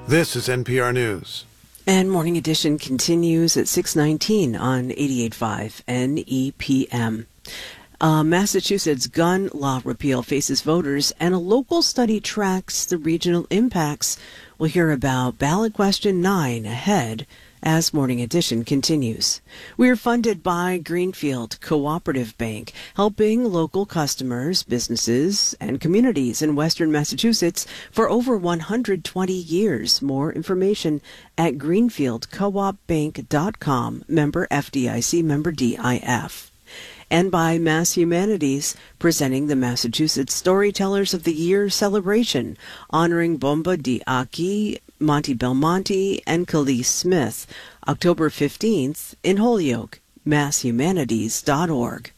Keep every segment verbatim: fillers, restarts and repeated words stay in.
This is N P R News. And Morning Edition continues at six nineteen on eighty-eight point five N E P M. Uh, Massachusetts gun law repeal faces voters, and a local study tracks the regional impacts. We'll hear about ballot question nine ahead as Morning Edition continues. We are funded by Greenfield Cooperative Bank, helping local customers, businesses, and communities in Western Massachusetts for over one hundred twenty years. More information at greenfield coop bank dot com, member F D I C, member D I F. And by Mass Humanities, presenting the Massachusetts Storytellers of the Year celebration, honoring Bomba Diaki, Monty Belmonte, and Khalees Smith, October fifteenth in Holyoke, mass humanities dot org.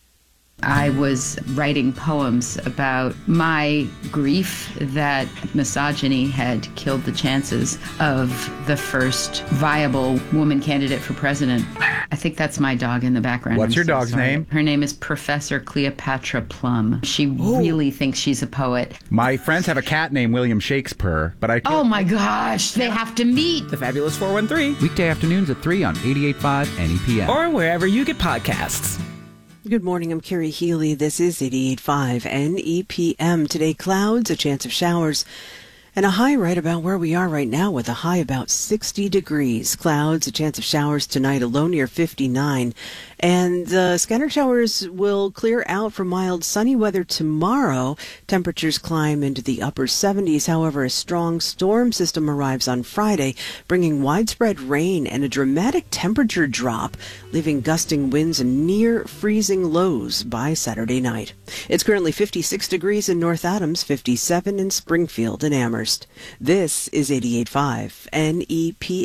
I was writing poems about my grief that misogyny had killed the chances of the first viable woman candidate for president. I think that's my dog in the background. What's I'm your so dog's sorry. name? Her name is Professor Cleopatra Plum. She Ooh. really thinks she's a poet. My friends have a cat named William Shakespeare, but I... Oh my gosh, they have to meet. The Fabulous four one three. Weekday afternoons at three on eighty-eight point five N E P M. Or wherever you get podcasts. Good morning, I'm Carrie Healy. This is eighty-eight point five N E P M. Today, clouds, a chance of showers, and a high right about where we are right now with a high about sixty degrees. Clouds, a chance of showers tonight, a low near fifty-nine. And uh, scattered showers will clear out for mild sunny weather tomorrow. Temperatures climb into the upper seventies. However, a strong storm system arrives on Friday, bringing widespread rain and a dramatic temperature drop, leaving gusting winds and near freezing lows by Saturday night. It's currently fifty-six degrees in North Adams, fifty-seven in Springfield and Amherst. This is eighty-eight point five N E P